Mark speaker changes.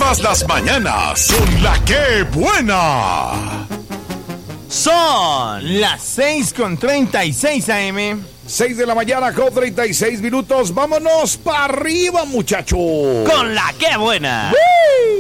Speaker 1: Todas las mañanas son la que buena.
Speaker 2: Son las 6:36 AM.
Speaker 3: 6 de la mañana con 36 minutos. Vámonos para arriba, muchachos.
Speaker 2: Con la que buena.